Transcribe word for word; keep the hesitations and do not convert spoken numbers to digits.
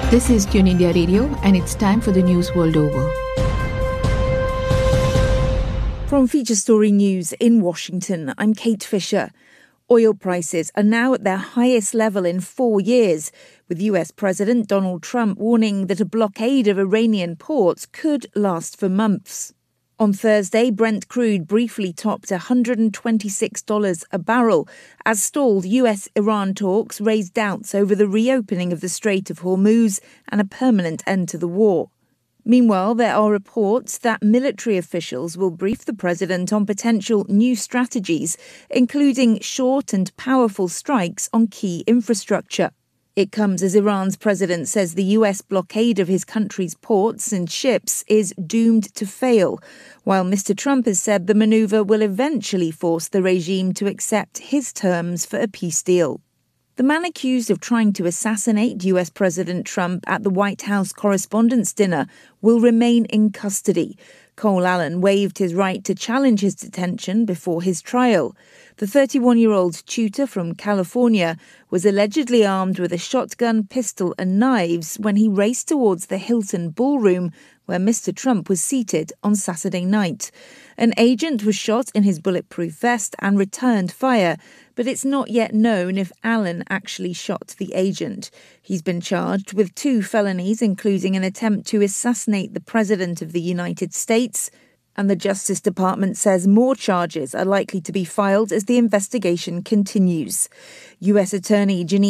This is Tune India Radio, and it's time for the news world over. From Feature Story News in Washington, I'm Kate Fisher. Oil prices are now at their highest level in four years, with U S President Donald Trump warning that a blockade of Iranian ports could last for months. On Thursday, Brent crude briefly topped one hundred twenty-six dollars a barrel as stalled U S-Iran talks raised doubts over the reopening of the Strait of Hormuz and a permanent end to the war. Meanwhile, there are reports that military officials will brief the president on potential new strategies, including short and powerful strikes on key infrastructure. It comes as Iran's president says the U S blockade of his country's ports and ships is doomed to fail, while Mister Trump has said the maneuver will eventually force the regime to accept his terms for a peace deal. The man accused of trying to assassinate U S President Trump at the White House Correspondents' Dinner will remain in custody. Cole Allen waived his right to challenge his detention before his trial. The thirty-one-year-old tutor from California was allegedly armed with a shotgun, pistol and knives when he raced towards the Hilton Ballroom where Mister Trump was seated on Saturday night. An agent was shot in his bulletproof vest and returned fire, but it's not yet known if Allen actually shot the agent. He's been charged with two felonies, including an attempt to assassinate the President of the United States, and the Justice Department says more charges are likely to be filed as the investigation continues. U S Attorney Janine